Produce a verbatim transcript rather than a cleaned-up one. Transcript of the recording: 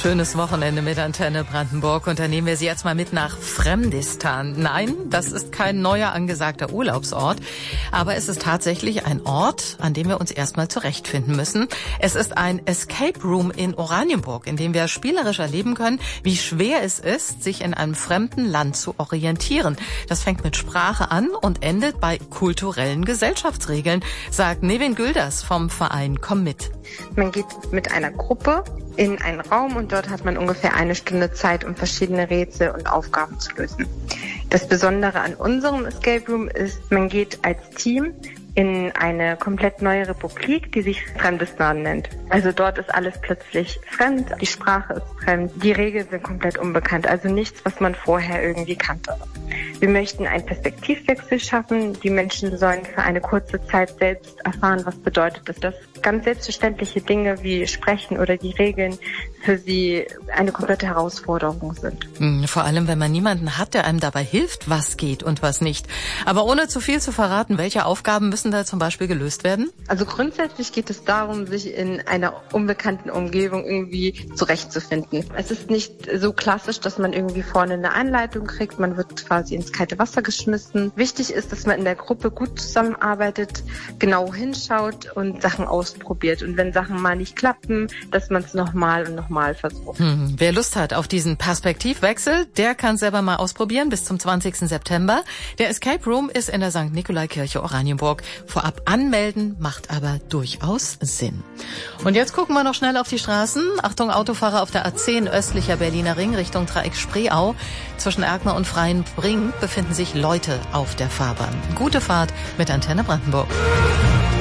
Schönes Wochenende mit Antenne Brandenburg. Und da nehmen wir Sie jetzt mal mit nach Fremdistan. Nein, das ist kein neuer angesagter Urlaubsort, aber es ist tatsächlich ein Ort, an dem wir uns erstmal zurechtfinden müssen. Es ist ein Escape Room in Oranienburg, in dem wir spielerisch erleben können, wie schwer es ist, sich in einem fremden Land zu orientieren. Das fängt mit Sprache an und endet bei kulturellen Gesellschaftsregeln, sagt Nevin Gülders vom Verein Komm mit. Man geht mit einer Gruppe in einen Raum und dort hat man ungefähr eine Stunde Zeit, um verschiedene Rätsel und Aufgaben zu lösen. Das Besondere an unserem Escape Room ist, man geht als Team in eine komplett neue Republik, die sich Fremdistan nennt. Also dort ist alles plötzlich fremd, die Sprache ist fremd, die Regeln sind komplett unbekannt, also nichts, was man vorher irgendwie kannte. Wir möchten einen Perspektivwechsel schaffen. Die Menschen sollen für eine kurze Zeit selbst erfahren, was bedeutet es, dass ganz selbstverständliche Dinge wie Sprechen oder die Regeln für sie eine komplette Herausforderung sind. Vor allem, wenn man niemanden hat, der einem dabei hilft, was geht und was nicht. Aber ohne zu viel zu verraten, welche Aufgaben müssen da zum Beispiel gelöst werden? Also grundsätzlich geht es darum, sich in einer unbekannten Umgebung irgendwie zurechtzufinden. Es ist nicht so klassisch, dass man irgendwie vorne eine Anleitung kriegt. Man wird quasi ins kalte Wasser geschmissen. Wichtig ist, dass man in der Gruppe gut zusammenarbeitet, genau hinschaut und Sachen ausprobiert. Und wenn Sachen mal nicht klappen, dass man es nochmal und nochmal versucht. Hm. Wer Lust hat auf diesen Perspektivwechsel, der kann selber mal ausprobieren bis zum zwanzigsten September. Der Escape Room ist in der Sankt Nikolaikirche Oranienburg. Vorab anmelden macht aber durchaus Sinn. Und jetzt gucken wir noch schnell auf die Straßen. Achtung, Autofahrer auf der A zehn östlicher Berliner Ring Richtung Dreieck Spreeau. Zwischen Erkner und Freienbrink befinden sich Leute auf der Fahrbahn. Gute Fahrt mit Antenne Brandenburg.